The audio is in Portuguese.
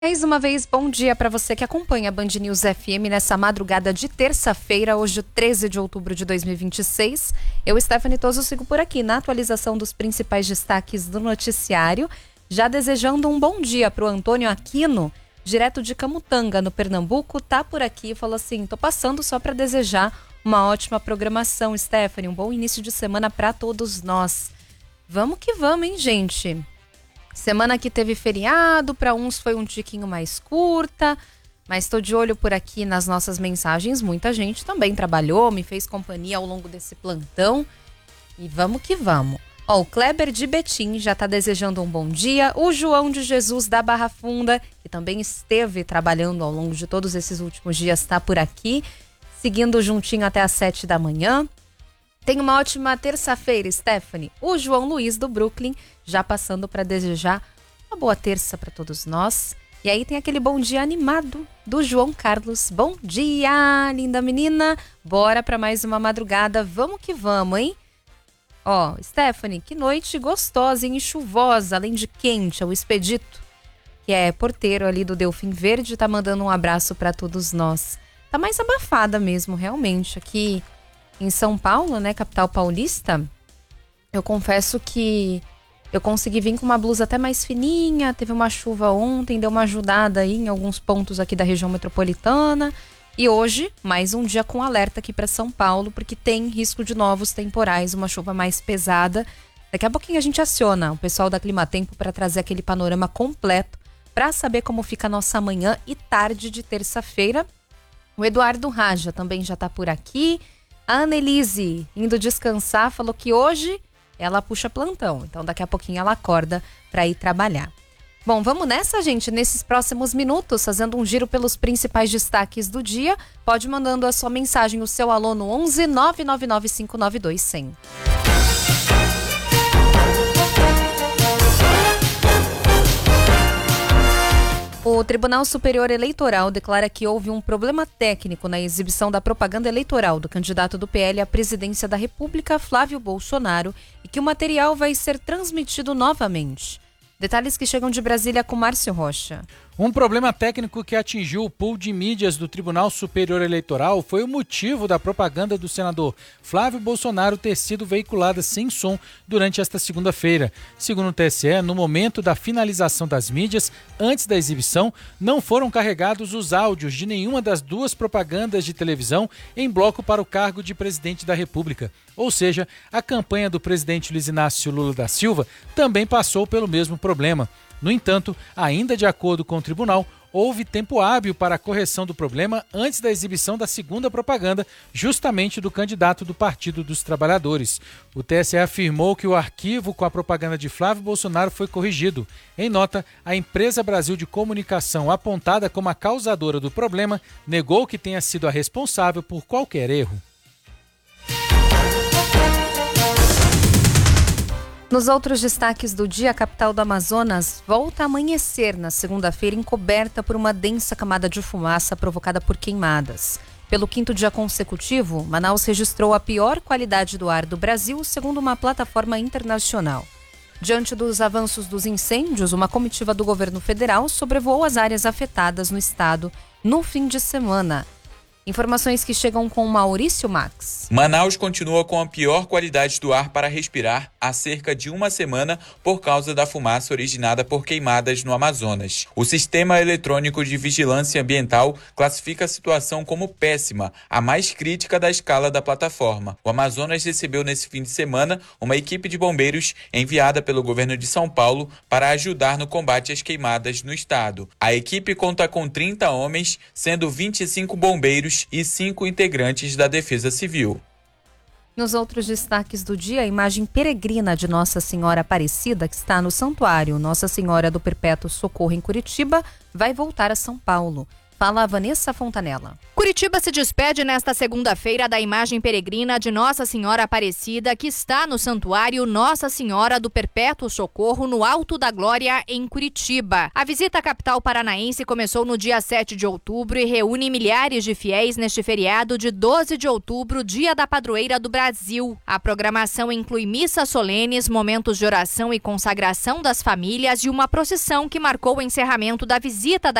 Mais uma vez, bom dia para você que acompanha a Band News FM nessa madrugada de terça-feira, hoje 13 de outubro de 2026. Eu, Stephanie Toso, sigo por aqui na atualização dos principais destaques do noticiário, já desejando um bom dia para o Antônio Aquino, direto de Camutanga, no Pernambuco, tá por aqui e falou assim, tô passando só para desejar uma ótima programação, Stephanie, um bom início de semana para todos nós. Vamos que vamos, hein, gente? Semana que teve feriado, para uns foi um tiquinho mais curta, mas estou de olho por aqui nas nossas mensagens. Muita gente também trabalhou, me fez companhia ao longo desse plantão. E vamos que vamos. Ó, o Kleber de Betim já está desejando um bom dia. O João de Jesus da Barra Funda, que também esteve trabalhando ao longo de todos esses últimos dias, está por aqui, seguindo juntinho até às 7 da manhã. Tenha uma ótima terça-feira, Stephanie. O João Luiz do Brooklyn já passando para desejar uma boa terça para todos nós. E aí tem aquele bom dia animado do João Carlos. Bom dia, linda menina. Bora para mais uma madrugada. Vamos que vamos, hein? Ó, Stephanie, que noite gostosa e chuvosa, além de quente. É o Expedito, que é porteiro ali do Delfim Verde, tá mandando um abraço para todos nós. Tá mais abafada mesmo, realmente, aqui em São Paulo, né, capital paulista. Eu confesso que eu consegui vir com uma blusa até mais fininha, teve uma chuva ontem, deu uma ajudada aí em alguns pontos aqui da região metropolitana. E hoje, mais um dia com alerta aqui para São Paulo, porque tem risco de novos temporais, uma chuva mais pesada. Daqui a pouquinho a gente aciona o pessoal da Climatempo para trazer aquele panorama completo, para saber como fica a nossa manhã e tarde de terça-feira. O Eduardo Raja também já está por aqui. A Annelise, indo descansar, falou que hoje ela puxa plantão. Então daqui a pouquinho ela acorda para ir trabalhar. Bom, vamos nessa, gente. Nesses próximos minutos, fazendo um giro pelos principais destaques do dia. Pode mandando a sua mensagem, o seu alô no 11 999 592 100. O Tribunal Superior Eleitoral declara que houve um problema técnico na exibição da propaganda eleitoral do candidato do PL à presidência da República, Flávio Bolsonaro, e que o material vai ser transmitido novamente. Detalhes que chegam de Brasília com Márcio Rocha. Um problema técnico que atingiu o pool de mídias do Tribunal Superior Eleitoral foi o motivo da propaganda do senador Flávio Bolsonaro ter sido veiculada sem som durante esta segunda-feira. Segundo o TSE, no momento da finalização das mídias, antes da exibição, não foram carregados os áudios de nenhuma das duas propagandas de televisão em bloco para o cargo de presidente da República. Ou seja, a campanha do presidente Luiz Inácio Lula da Silva também passou pelo mesmo problema. No entanto, ainda de acordo com o tribunal, houve tempo hábil para a correção do problema antes da exibição da segunda propaganda, justamente do candidato do Partido dos Trabalhadores. O TSE afirmou que o arquivo com a propaganda de Flávio Bolsonaro foi corrigido. Em nota, a Empresa Brasil de Comunicação, apontada como a causadora do problema, negou que tenha sido a responsável por qualquer erro. Nos outros destaques do dia, a capital do Amazonas volta a amanhecer na segunda-feira encoberta por uma densa camada de fumaça provocada por queimadas. Pelo quinto dia consecutivo, Manaus registrou a pior qualidade do ar do Brasil, segundo uma plataforma internacional. Diante dos avanços dos incêndios, uma comitiva do governo federal sobrevoou as áreas afetadas no estado no fim de semana. Informações que chegam com Maurício Max. Manaus continua com a pior qualidade do ar para respirar há cerca de uma semana por causa da fumaça originada por queimadas no Amazonas. O Sistema Eletrônico de Vigilância Ambiental classifica a situação como péssima, a mais crítica da escala da plataforma. O Amazonas recebeu nesse fim de semana uma equipe de bombeiros enviada pelo governo de São Paulo para ajudar no combate às queimadas no estado. A equipe conta com 30 homens, sendo 25 bombeiros e 5 integrantes da Defesa Civil. Nos outros destaques do dia, a imagem peregrina de Nossa Senhora Aparecida, que está no Santuário Nossa Senhora do Perpétuo Socorro em Curitiba, vai voltar a São Paulo. fala a Vanessa Fontanella. Curitiba se despede nesta segunda-feira da imagem peregrina de Nossa Senhora Aparecida, que está no Santuário Nossa Senhora do Perpétuo Socorro, no Alto da Glória, em Curitiba. A visita à capital paranaense começou no dia 7 de outubro e reúne milhares de fiéis neste feriado de 12 de outubro, Dia da Padroeira do Brasil. A programação inclui missas solenes, momentos de oração e consagração das famílias e uma procissão que marcou o encerramento da visita da